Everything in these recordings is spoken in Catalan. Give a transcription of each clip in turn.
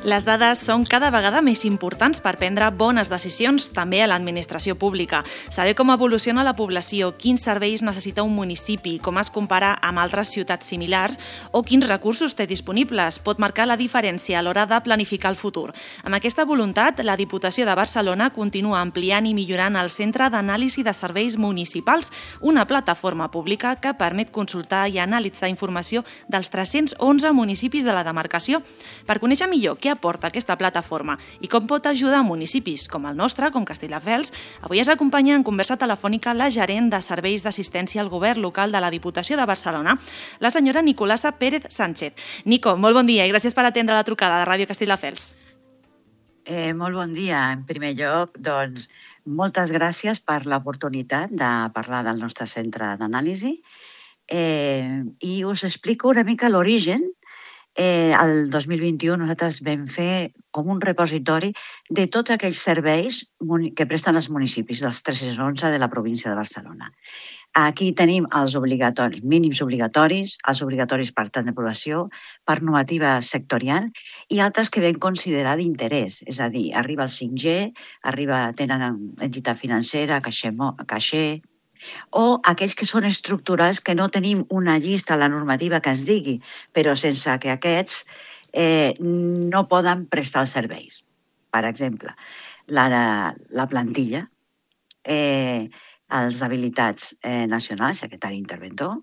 Les dades són cada vegada més importants per prendre bones decisions també a l'administració pública. Saber com evoluciona la població, quins serveis necessita un municipi, com es compara amb altres ciutats similars o quins recursos té disponibles pot marcar la diferència a l'hora de planificar el futur. Amb aquesta voluntat, la Diputació de Barcelona continua ampliant i millorant el Centre d'Anàlisi de Serveis Municipals, una plataforma pública que permet consultar i analitzar informació dels 311 municipis de la demarcació. Per conèixer millor què aporta aquesta plataforma i com pot ajudar municipis com el nostre, com Castelldefels, avui ens acompanya en conversa telefònica la gerent de Serveis d'Assistència al Govern local de la Diputació de Barcelona, la senyora Nicolasa Pérez Sánchez. Nico, molt bon dia i gràcies per atendre la trucada de Ràdio Castelldefels. Molt bon dia. En primer lloc, doncs, moltes gràcies per l'oportunitat de parlar del nostre centre d'anàlisi i us explico una mica l'origen. El 2021 nosaltres vam fer com un repositori de tots aquells serveis que presten els municipis, dels 311 de la província de Barcelona. Aquí tenim els obligatoris, mínims obligatoris, els obligatoris per tant de població, per normativa sectorial i altres que vam considerar d'interès. És a dir, arriba el 5G, tenen entitat financera, caixer, o aquells que són estructurals que no tenim una llista a la normativa que ens digui, però sense que aquests no poden prestar els serveis. Per exemple, la plantilla, els habilitats nacionals, secretari interventor,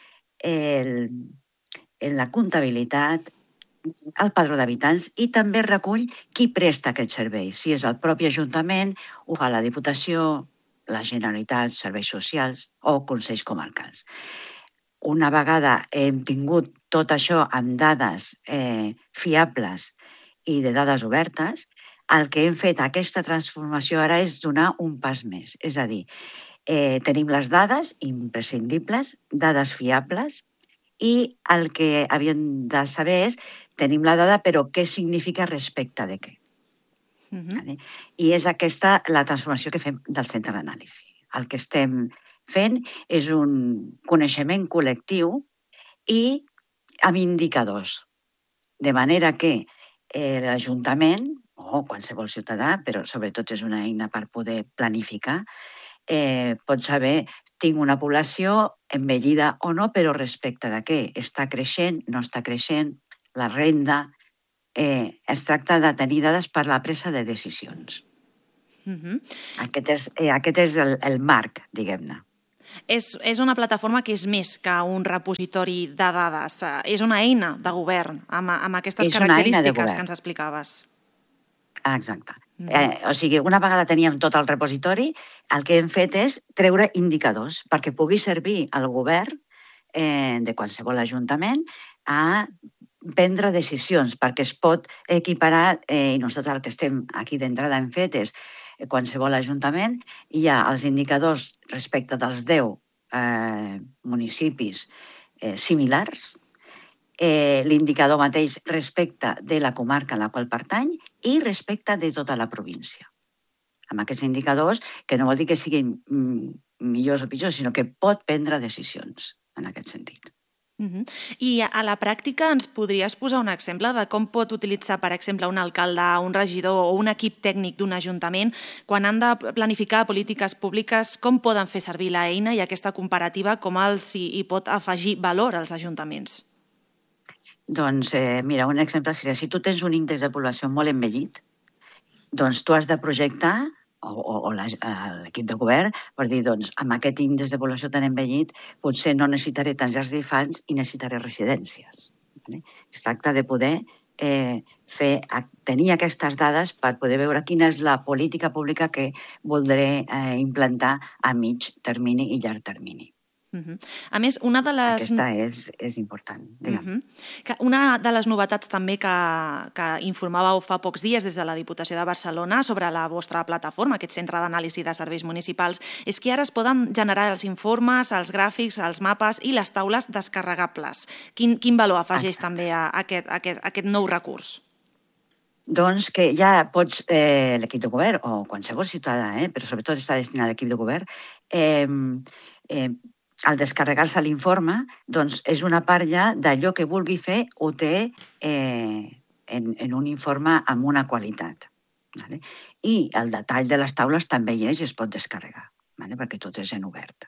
la comptabilitat, el padró d'habitants i també recull qui presta aquest servei. Si és el propi Ajuntament, ho fa la Diputació, la Generalitat, serveis socials o consells comarcals. Una vegada hem tingut tot això amb dades fiables i de dades obertes, el que hem fet aquesta transformació ara és donar un pas més. És a dir, tenim les dades imprescindibles, dades fiables, i el que havíem de saber és, tenim la dada, però què significa respecte de què? I és aquesta la transformació que fem del centre d'anàlisi. El que estem fent és un coneixement col·lectiu i amb indicadors. De manera que l'Ajuntament, o qualsevol ciutadà, però sobretot és una eina per poder planificar, pot saber, tinc una població envellida o no, però respecte de què? Està creixent, no està creixent, la renda. Es tracta de tenir dades per la presa de decisions. Aquest és el marc, diguem-ne. És una plataforma que és més que un repositori de dades. És una eina de govern amb aquestes característiques que ens explicaves. Exacte. O sigui, una vegada teníem tot el repositori, el que hem fet és treure indicadors perquè pugui servir al govern de qualsevol ajuntament a prendre decisions, perquè es pot equiparar, i nosaltres el que estem aquí d'entrada hem fet és, qualsevol ajuntament, hi ha els indicadors respecte dels 10 municipis similars, l'indicador mateix respecte de la comarca a la qual pertany i respecte de tota la província. Amb aquests indicadors, que no vol dir que siguin millors o pitjors, sinó que pot prendre decisions en aquest sentit. I a la pràctica ens podries posar un exemple de com pot utilitzar, per exemple, un alcalde, un regidor o un equip tècnic d'un ajuntament quan han de planificar polítiques públiques, com poden fer servir l'eina i aquesta comparativa, com els hi pot afegir valor als ajuntaments? Doncs, mira, un exemple seria, si tu tens un índex de població molt envellit, doncs tu has de projectar o l'equip de govern per dir, doncs, amb aquest índex de població tan envellit potser no necessitaré tants llars d'infants i necessitaré residències. Es tracta de poder tenir aquestes dades per poder veure quina és la política pública que voldré implantar a mig termini i llarg termini. A més, una de les... Aquesta és important. Una de les novetats també que informàveu fa pocs dies des de la Diputació de Barcelona sobre la vostra plataforma, aquest centre d'anàlisi de serveis municipals, és que ara es poden generar els informes, els gràfics, els mapes i les taules descarregables. Quin valor afegeix també a aquest nou recurs? Doncs que ja pots, l'equip de govern, o qualsevol ciutadà, però sobretot està destinat a l'equip de govern, al descarregar-se l'informe, doncs és una part ja d'allò que vulgui fer ho té en un informe amb una qualitat. Vale? I el detall de les taules també hi és i es pot descarregar, vale? Perquè tot és en obert.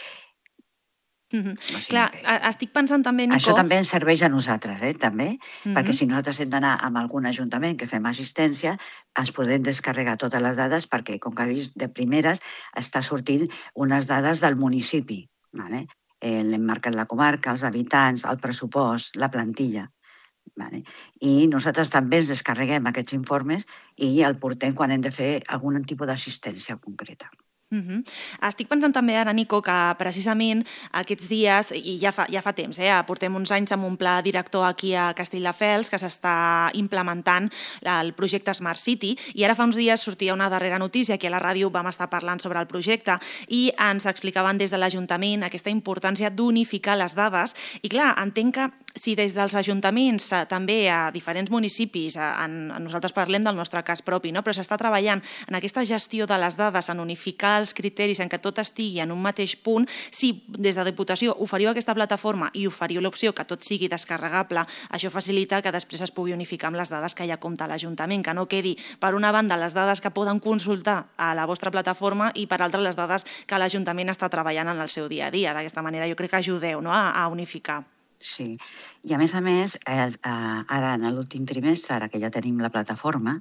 Clar, estic pensant també, Nico... Això també ens serveix a nosaltres, també, perquè si nosaltres hem d'anar amb algun ajuntament que fem assistència, ens podem descarregar totes les dades perquè, com que he vist de primeres, està sortint unes dades del municipi. Vale? L'emmarcat la comarca, els habitants, el pressupost, la plantilla. Vale? I nosaltres també ens descarreguem aquests informes i el portem quan hem de fer algun tipus d'assistència concreta. Estic pensant també ara, Nico, que precisament aquests dies, i ja fa temps, portem uns anys amb un pla director aquí a Castelldefels que s'està implementant el projecte Smart City, i ara fa uns dies sortia una darrera notícia, que a la ràdio vam estar parlant sobre el projecte i ens explicaven des de l'Ajuntament aquesta importància d'unificar les dades. I clar, entenc que si des dels ajuntaments també a diferents municipis, nosaltres parlem del nostre cas propi, no? Però s'està treballant en aquesta gestió de les dades, en unificar els criteris, en què tot estigui en un mateix punt, si des de Diputació oferiu aquesta plataforma i oferiu l'opció que tot sigui descarregable, això facilita que després es pugui unificar amb les dades que hi ha a compte a l'Ajuntament, que no quedi, per una banda, les dades que poden consultar a la vostra plataforma i, per altra, les dades que l'Ajuntament està treballant en el seu dia a dia. D'aquesta manera jo crec que ajudeu, no?, a unificar. Sí, i a més, ara en l'últim trimestre, ara que ja tenim la plataforma,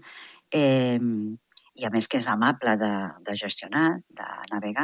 i a més que és amable de gestionar, de navegar,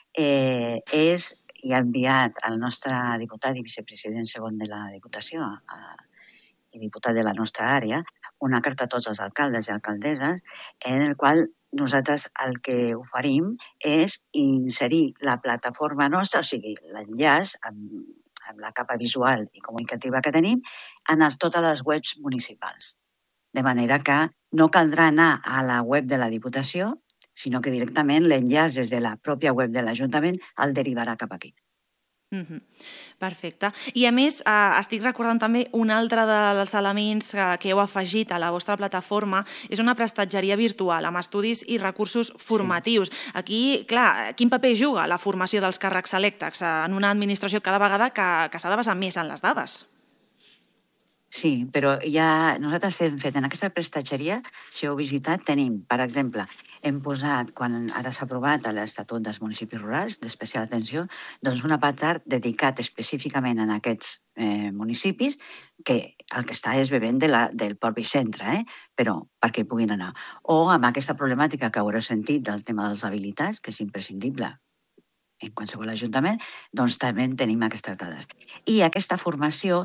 i ha enviat al nostre diputat i vicepresident segon de la Diputació i diputat de la nostra àrea una carta a tots els alcaldes i alcaldesses en el qual nosaltres el que oferim és inserir la plataforma nostra, o sigui, l'enllaç amb la capa visual i comunicativa que tenim en totes les webs municipals. De manera que no caldrà anar a la web de la Diputació, sinó que directament l'enllaç des de la pròpia web de l'Ajuntament el derivarà cap aquí. Perfecte. I a més, estic recordant també un altre dels elements que heu afegit a la vostra plataforma, és una prestatgeria virtual amb estudis i recursos formatius. Aquí, clar, quin paper juga la formació dels càrrecs electes en una administració cada vegada que s'ha de basar més en les dades? Sí, però ja nosaltres hem fet en aquesta prestatgeria, si heu visitat, tenim, per exemple, hem posat, quan ara s'ha aprovat l'Estatut dels Municipis Rurals, d'especial atenció, doncs un apartat dedicat específicament a aquests municipis, que el que està és bevent del propi centre, però perquè hi puguin anar. O amb aquesta problemàtica que haureu sentit del tema dels habilitats, que és imprescindible en qualsevol ajuntament, doncs també en tenim aquestes dades. I aquesta formació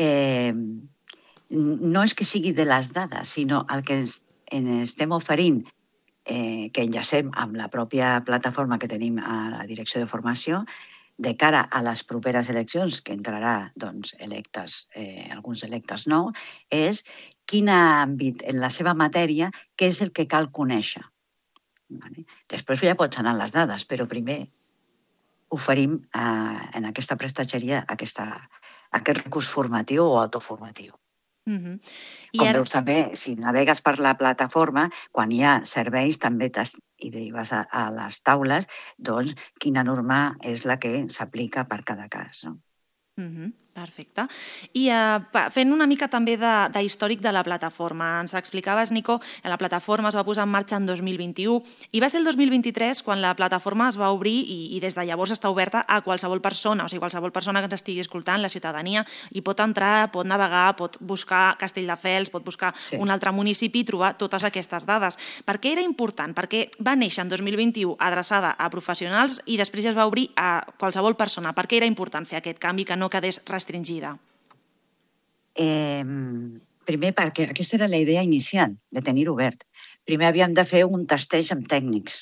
no és que sigui de les dades, sinó el que estem oferint, que enllacem amb la pròpia plataforma que tenim a la Direcció de Formació, de cara a les properes eleccions, que entrarà alguns electes nous, és quin àmbit en la seva matèria, què és el que cal conèixer. Després ja pots anar a les dades, però primer oferim en aquesta prestatgeria aquest recurs formatiu o autoformatiu. Com veus també, si navegues per la plataforma, quan hi ha serveis també i derives a les taules, doncs quina norma és la que s'aplica per cada cas, no? Perfecte. I fent una mica també d'històric de la plataforma, ens explicaves, Nico, que la plataforma es va posar en marxa en 2021 i va ser el 2023 quan la plataforma es va obrir i des de llavors està oberta a qualsevol persona, o sigui, qualsevol persona que ens estigui escoltant, la ciutadania, hi pot entrar, pot navegar, pot buscar Castelldefels, pot buscar un altre municipi i trobar totes aquestes dades. Per què era important? Perquè va néixer en 2021 adreçada a professionals i després es va obrir a qualsevol persona. Per què era important fer aquest canvi que no quedés restringida? Primer perquè aquesta era la idea inicial, de tenir-ho obert. Primer havíem de fer un tasteig amb tècnics.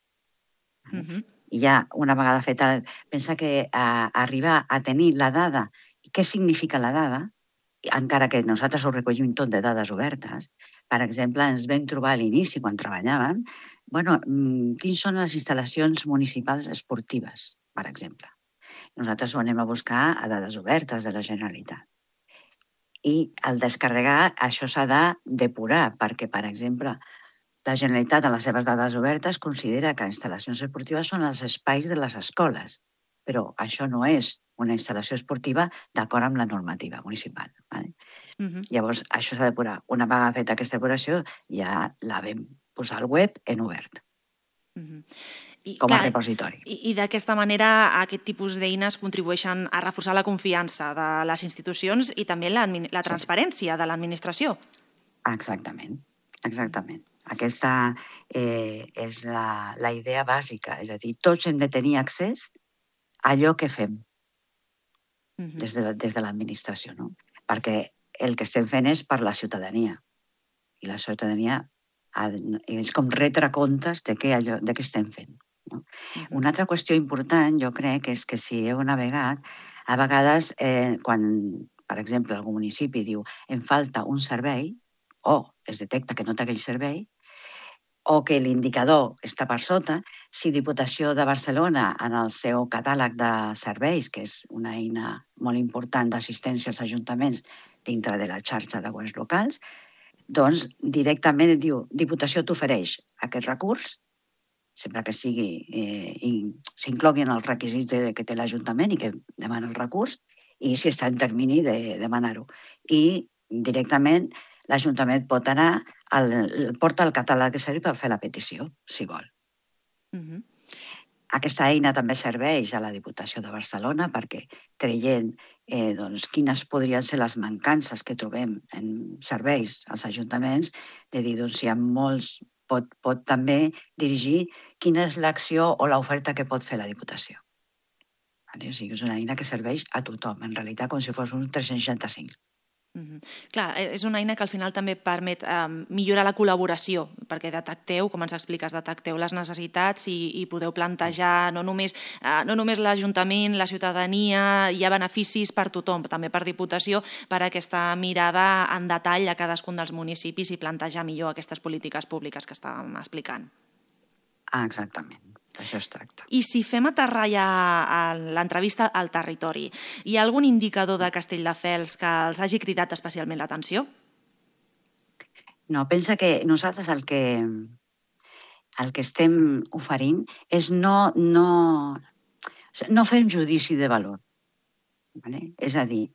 I ja, una vegada feta, pensa que arribar a tenir la dada, què significa la dada, encara que nosaltres ho recollim tot de dades obertes, per exemple, ens vam trobar a l'inici, quan treballàvem, quins són les instal·lacions municipals esportives, per exemple. Nosaltres ho anem a buscar a dades obertes de la Generalitat. I al descarregar això s'ha de depurar, perquè, per exemple, la Generalitat, en les seves dades obertes, considera que instal·lacions esportives són els espais de les escoles, però això no és una instal·lació esportiva d'acord amb la normativa municipal. Vale? Llavors, això s'ha depurar. Una vegada feta aquesta depuració, ja la vam posar al web en obert, com a repositori. I d'aquesta manera aquest tipus d'eines contribueixen a reforçar la confiança de les institucions i també la transparència de l'administració. Exactament. Aquesta és la idea bàsica, és a dir, tots hem de tenir accés a allò que fem des de l'administració, no? Perquè el que estem fent és per la ciutadania i la ciutadania és com retre comptes de què estem fent. No? Una altra qüestió important, jo crec, és que si heu navegat, a vegades quan, per exemple, algun municipi diu em falta un servei o es detecta que no té aquell servei o que l'indicador està per sota, si Diputació de Barcelona en el seu catàleg de serveis, que és una eina molt important d'assistència als ajuntaments dintre de la xarxa de governs locals, doncs directament et diu Diputació t'ofereix aquest recurs, sempre que s'incloguin els requisits que té l'Ajuntament i que demana el recurs, i si està en termini de demanar-ho. I directament l'Ajuntament pot anar, porta el catàleg de serveis per fer la petició, si vol. Aquesta eina també serveix a la Diputació de Barcelona perquè traient quines podrien ser les mancances que trobem en serveis als ajuntaments, de dir, si hi ha molts, pot també dirigir quina és l'acció o l'oferta que pot fer la Diputació. O sigui, és una eina que serveix a tothom, en realitat com si fos un 365. Clar, és una eina que al final també permet millorar la col·laboració, perquè detecteu, com ens expliques, detecteu les necessitats i podeu plantejar no només l'Ajuntament, la ciutadania, hi ha beneficis per tothom, també per Diputació, per aquesta mirada en detall a cadascun dels municipis i plantejar millor aquestes polítiques públiques que estàvem explicant. Exactament. Això es tracta. I si fem aterrar ja l'entrevista al territori, hi ha algun indicador de Castelldefels que els hagi cridat especialment l'atenció? No, pensa que nosaltres el que estem oferint és no fem judici de valor. És a dir,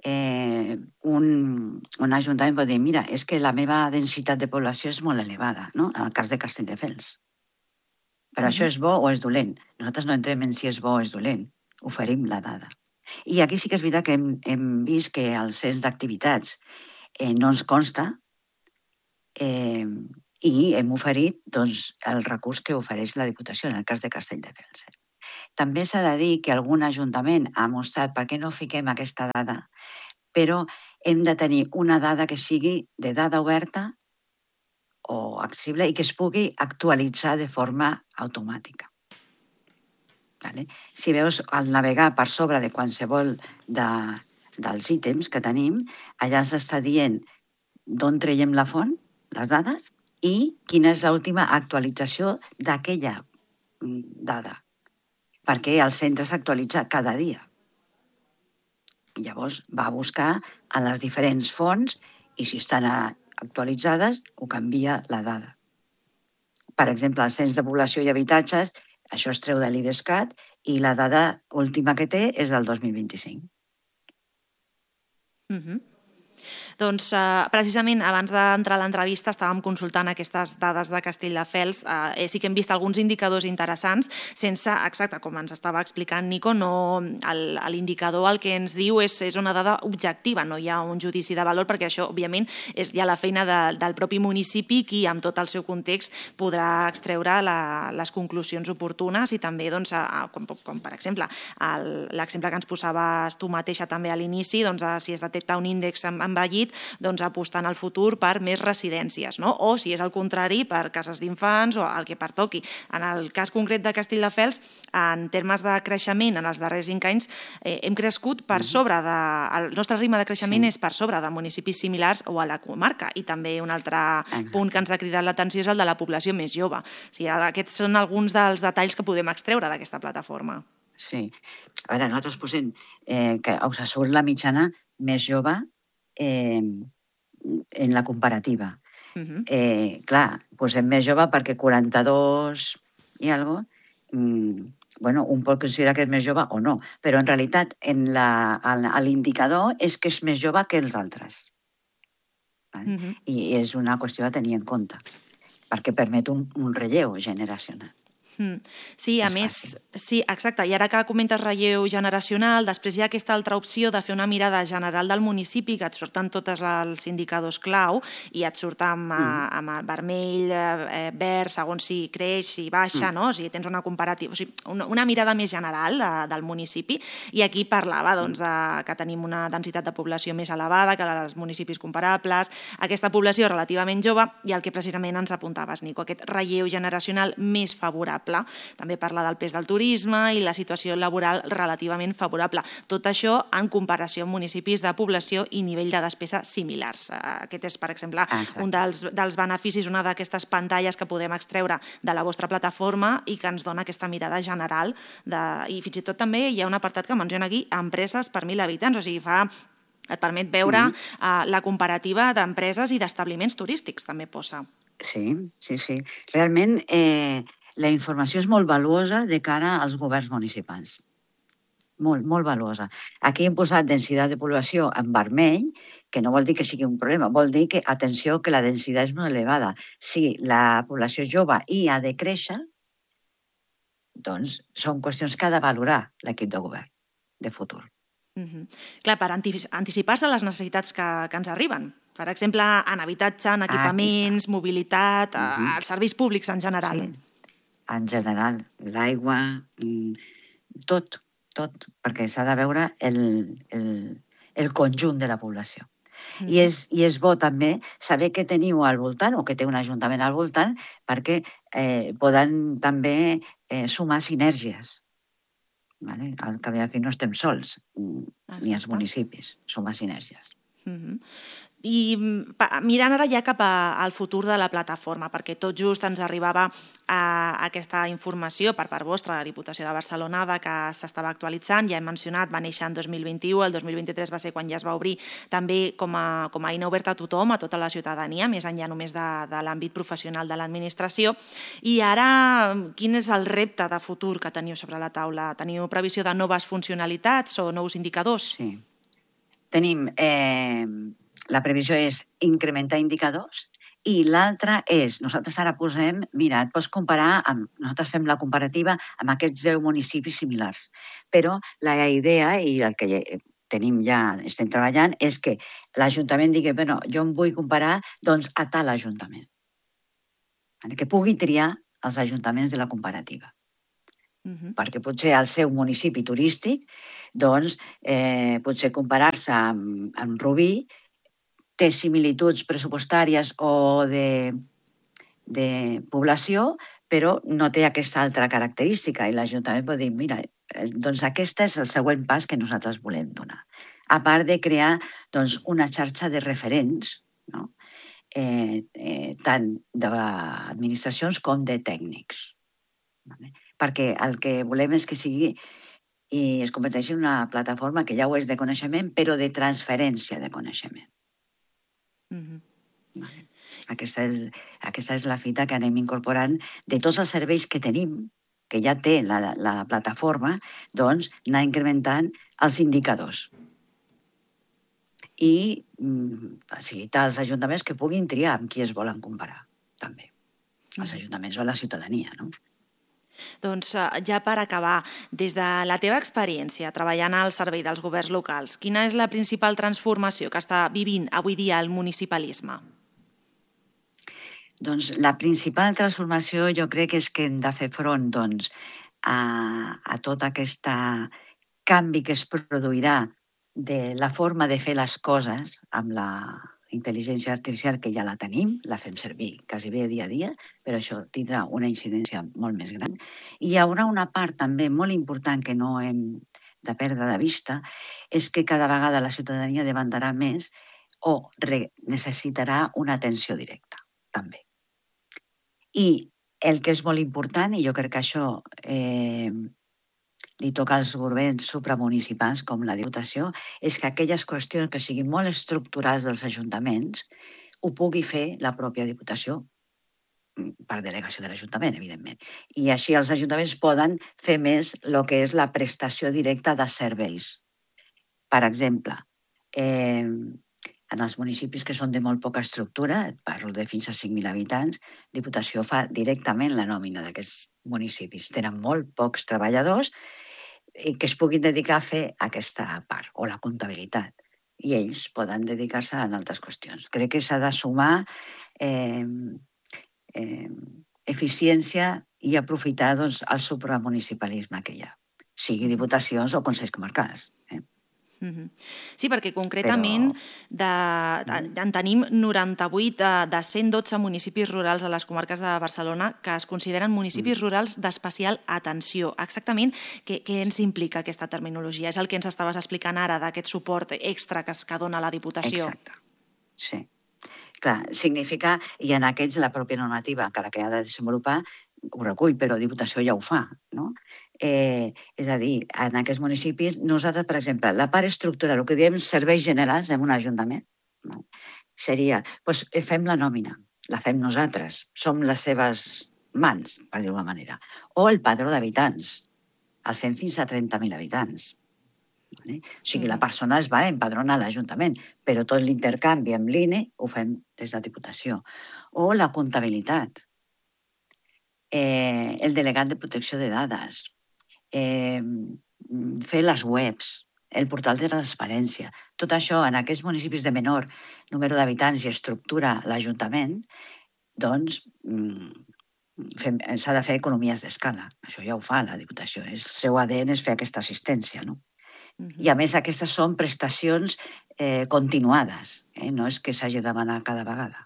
un ajuntament pot dir, mira, és que la meva densitat de població és molt elevada, no? En el cas de Castelldefels. Però això és bo o és dolent? Nosaltres no entrem en si és bo o és dolent. Oferim la dada. I aquí sí que és veritat que hem vist que el cens d'activitats no ens consta i hem oferit el recurs que ofereix la Diputació, en el cas de Castelldefels. També s'ha de dir que algun ajuntament ha mostrat per què no fiquem aquesta dada, però hem de tenir una dada que sigui de dada oberta o accessible i que es pugui actualitzar de forma automàtica. Si veus, al navegar per sobre de qualsevol dels ítems que tenim, allà s'està dient d'on traiem la font, les dades, i quina és l'última actualització d'aquella dada, perquè el centre s'actualitza cada dia. Llavors va a buscar a les diferents fonts i si estan actualitzades, ho canvia la dada. Per exemple, el cens de població i habitatges, això es treu de l'IDESCAT i la dada última que té és del 2025. Doncs precisament abans d'entrar a l'entrevista estàvem consultant aquestes dades de Castelldefels. Sí que hem vist alguns indicadors interessants sense, exacte, com ens estava explicant Nico, l'indicador el que ens diu és una dada objectiva, no hi ha un judici de valor perquè això, òbviament, és ja la feina del propi municipi qui, amb tot el seu context, podrà extreure les conclusions oportunes i també, com per exemple, l'exemple que ens posaves tu mateixa també a l'inici, si es detecta un índex envellit, apostant al futur per més residències, no? O si és el contrari, per cases d'infants o el que pertoqui. En el cas concret de Castelldefels, en termes de creixement en els darrers 5 anys, hem crescut per sobre el nostre ritme de creixement és per sobre de municipis similars o a la comarca. I també un altre punt que ens ha cridat l'atenció és el de la població més jove. Aquests són alguns dels detalls que podem extreure d'aquesta plataforma. Sí. A veure, nosaltres posem que us surt la mitjana més jove en la comparativa. Clar, posem més jove perquè 42 i alguna cosa bueno, un pot considerar que és més jove o no, però en realitat l'indicador és que és més jove que els altres. I és una qüestió a tenir en compte, perquè permet un relleu generacional. Sí, a més, sí, exacte. I ara que comentes relleu generacional, després hi ha aquesta altra opció de fer una mirada general del municipi, que et surten tots els indicadors clau i et surt amb vermell, verd, segons si creix, si baixa, no? O sigui, tens una comparativa, o sigui, una mirada més general del municipi. I aquí parlava que tenim una densitat de població més elevada que els municipis comparables, aquesta població relativament jove i el que precisament ens apuntaves, Nico, aquest relleu generacional més favorable. També parla del pes del turisme i la situació laboral relativament favorable. Tot això en comparació amb municipis de població i nivell de despesa similars. Aquest és, per exemple, un dels beneficis, una d'aquestes pantalles que podem extreure de la vostra plataforma i que ens dona aquesta mirada general. I fins i tot també hi ha un apartat que menciona aquí empreses per 1.000 habitants, o sigui, et permet veure la comparativa d'empreses i d'establiments turístics, també posa. Sí. Realment, la informació és molt valuosa de cara als governs municipals. Molt, molt valuosa. Aquí hem posat densitat de població en vermell, que no vol dir que sigui un problema, vol dir que, atenció, que la densitat és molt elevada. Si la població és jove i ha de créixer, doncs són qüestions que ha de valorar l'equip de govern de futur. Clar, per anticipar-se a les necessitats que ens arriben. Per exemple, en habitatge, en equipaments, mobilitat, els serveis públics en general. Sí. En general, l'aigua, tot, perquè s'ha de veure el conjunt de la població. I és bo també saber què teniu al voltant o que té un ajuntament al voltant perquè poden també sumar sinergies. Al cap i a la fi no estem sols, ni els municipis, sumar sinergies. I mirant ara ja cap al futur de la plataforma, perquè tot just ens arribava aquesta informació per part vostra, de la Diputació de Barcelona, que s'estava actualitzant, ja hem mencionat, va néixer en 2021, el 2023 va ser quan ja es va obrir també com a eina oberta a tothom, a tota la ciutadania, més enllà només de l'àmbit professional de l'administració. I ara, quin és el repte de futur que teniu sobre la taula? Teniu previsió de noves funcionalitats o nous indicadors? Sí. Tenim... La previsió és incrementar indicadors i l'altra és, nosaltres ara posem, mira, et pots comparar, nosaltres fem la comparativa amb aquests 10 municipis similars, però la idea i el que tenim ja, estem treballant, és que l'Ajuntament digui, bueno, jo em vull comparar doncs, a tal Ajuntament, que pugui triar els ajuntaments de la comparativa. Perquè potser al seu municipi turístic, doncs, potser comparar-se amb Rubí té similituds pressupostàries o de població, però no té aquesta altra característica i l'Ajuntament pot dir, mira, doncs aquest és el següent pas que nosaltres volem donar. A part de crear una xarxa de referents, tant d'administracions com de tècnics. Perquè el que volem és que sigui i es converteixi en una plataforma que ja ho és de coneixement, però de transferència de coneixement. Aquesta és la fita que anem incorporant de tots els serveis que tenim, que ja té la plataforma, doncs anar incrementant els indicadors. I facilitar als ajuntaments que puguin triar amb qui es volen comparar, també. Els ajuntaments o la ciutadania, no? Doncs ja per acabar, des de la teva experiència treballant al servei dels governs locals, quina és la principal transformació que està vivint avui dia el municipalisme? Doncs la principal transformació jo crec és que hem de fer front a tot aquest canvi que es produirà de la forma de fer les coses amb la intel·ligència artificial, que ja la tenim, la fem servir quasi bé dia a dia, però això tindrà una incidència molt més gran. I hi haurà una part també molt important que no hem de perdre de vista, és que cada vegada la ciutadania demandarà més o necessitarà una atenció directa, també. I el que és molt important, i jo crec que això li toca als governs supramunicipals com la Diputació, és que aquelles qüestions que siguin molt estructurals dels ajuntaments ho pugui fer la pròpia Diputació, per delegació de l'Ajuntament, evidentment. I així els ajuntaments poden fer més el que és la prestació directa de serveis. Per exemple, en els municipis que són de molt poca estructura, parlo de fins a 5.000 habitants, Diputació fa directament la nòmina d'aquests municipis. Tenen molt pocs treballadors i que es puguin dedicar a fer aquesta part, o la comptabilitat. I ells poden dedicar-se a altres qüestions. Crec que s'ha de sumar eficiència i aprofitar el supramunicipalisme que hi ha, sigui diputacions o consells comarcals. Sí, perquè concretament en tenim 98 de 112 municipis rurals a les comarques de Barcelona que es consideren municipis rurals d'especial atenció. Exactament què ens implica aquesta terminologia? És el que ens estaves explicant ara d'aquest suport extra que dona la Diputació. Exacte, sí. Clar, significa, i en aquests la pròpia normativa, encara que ha de desenvolupar, ho recull, però Diputació ja ho fa, no? És a dir, en aquests municipis, nosaltres, per exemple, la part estructural, el que diem serveis generals en un ajuntament, no? Seria, doncs fem la nòmina, la fem nosaltres, som les seves mans, per dir-ho d'alguna manera, o el padró d'habitants, el fem fins a 30.000 habitants. O sigui, la persona es va empadronar a l'Ajuntament, però tot l'intercanvi amb l'INE ho fem des de Diputació. O la comptabilitat, el delegat de protecció de dades, fer les webs, el portal de transparència. Tot això en aquests municipis de menor número d'habitants i estructura l'Ajuntament, doncs s'ha de fer economies d'escala. Això ja ho fa la Diputació. El seu ADN és fer aquesta assistència, no? I a més aquestes són prestacions continuades, no és que s'hagi de demanar cada vegada.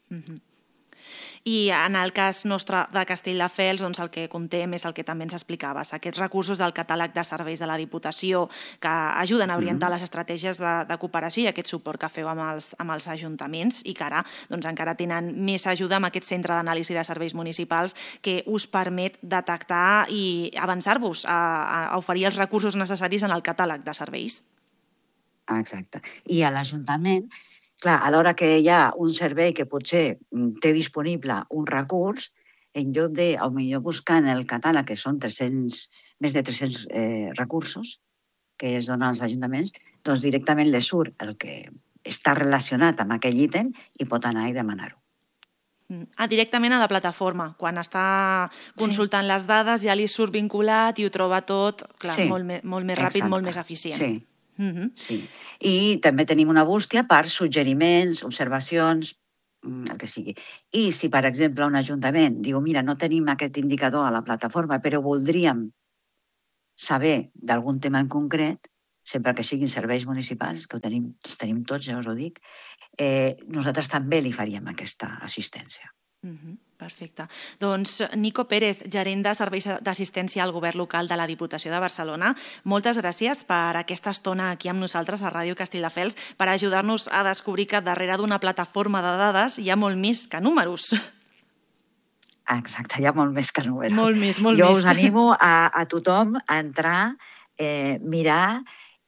I en el cas nostre de Castelldefels, doncs el que contem és el que també ens explicaves, aquests recursos del catàleg de serveis de la Diputació que ajuden a orientar les estratègies de cooperació i aquest suport que feu amb els ajuntaments i que ara encara tenen més ajuda amb aquest centre d'anàlisi de serveis municipals que us permet detectar i avançar-vos a oferir els recursos necessaris en el catàleg de serveis. Exacte. I a l'Ajuntament, clar, a l'hora que hi ha un servei que potser té disponible un recurs, en lloc de, potser buscar en el catàleg, que són més de 300 recursos que es donen als ajuntaments, doncs directament li surt el que està relacionat amb aquell ítem i pot anar i demanar-ho. Directament a la plataforma. Quan està consultant les dades ja li surt vinculat i ho troba tot molt més ràpid, molt més eficient. Sí. Sí. I també tenim una bústia per suggeriments, observacions, el que sigui. I si, per exemple, un ajuntament diu, mira, no tenim aquest indicador a la plataforma, però voldríem saber d'algun tema en concret, sempre que siguin serveis municipals, que els tenim tots, ja us ho dic, nosaltres també li faríem aquesta assistència. Perfecte. Doncs Nico Pérez, gerent de Serveis d'Assistència al Govern Local de la Diputació de Barcelona, moltes gràcies per aquesta estona aquí amb nosaltres a Ràdio Castelldefels per ajudar-nos a descobrir que darrere d'una plataforma de dades hi ha molt més que números. Exacte, hi ha molt més que números. Molt més. Jo us animo a tothom a entrar, mirar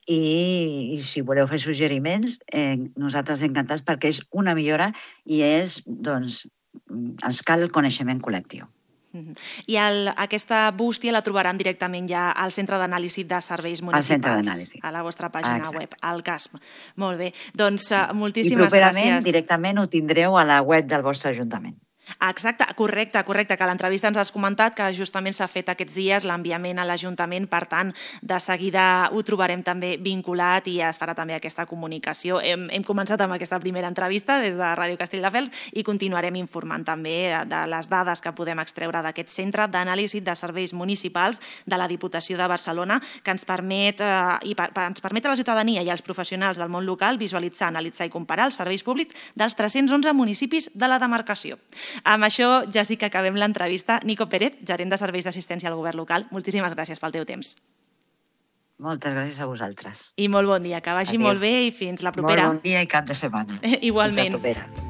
i si voleu fer suggeriments, nosaltres encantats perquè és una millora i és, doncs, ens cal el coneixement col·lectiu. I aquesta bústia la trobaran directament ja al Centre d'Anàlisi de Serveis Municipals. Al Centre d'Anàlisi. A la vostra pàgina web, al CASM. Molt bé. Doncs moltíssimes gràcies. I properament directament ho tindreu a la web del vostre ajuntament. Exacte, correcte, que l'entrevista ens has comentat que justament s'ha fet aquests dies l'enviament a l'Ajuntament, per tant, de seguida ho trobarem també vinculat i es farà també aquesta comunicació. Hem començat amb aquesta primera entrevista des de Ràdio Castelldefels i continuarem informant també de les dades que podem extreure d'aquest Centre d'Anàlisi de Serveis Municipals de la Diputació de Barcelona, que ens permet a la ciutadania i als professionals del món local visualitzar, analitzar i comparar els serveis públics dels 311 municipis de la demarcació. Amb això ja sí que acabem l'entrevista. Nico Pérez, gerent de Serveis d'Assistència al Govern Local, moltíssimes gràcies pel teu temps. Moltes gràcies a vosaltres. I molt bon dia, que vagi molt bé i fins la propera. Molt bon dia i cap de setmana. Igualment. Fins la propera.